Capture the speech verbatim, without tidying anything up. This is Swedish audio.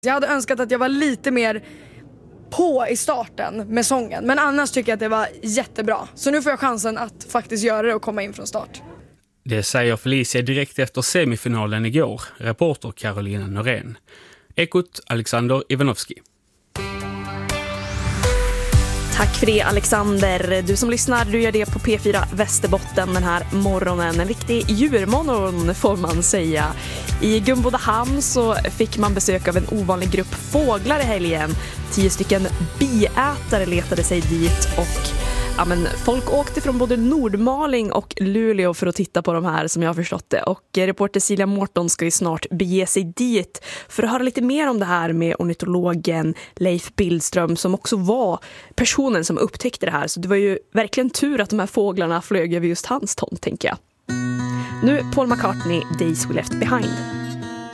Jag hade önskat att jag var lite mer på i starten med sången. Men annars tycker jag att det var jättebra. Så nu får jag chansen att faktiskt göra det och komma in från start. Det säger Felicia direkt efter semifinalen igår, reporter Carolina Norén. Ekot Alexander Ivanovski. Tack för det, Alexander. Du som lyssnar, du gör det på P fyra Västerbotten den här morgonen. En riktig djurmorgon får man säga. I Gumbodahamn så fick man besök av en ovanlig grupp fåglar i helgen. Tio stycken biätare letade sig dit och ja, men folk åkte från både Nordmaling och Luleå för att titta på de här, som jag har förstått det. Och reporter Silja Mårton ska ju snart bege sig dit för att höra lite mer om det här med ornitologen Leif Bildström, som också var personen som upptäckte det här. Så det var ju verkligen tur att de här fåglarna flög över just hans tomt, tänker jag. Nu Paul McCartney, Days We Left Behind.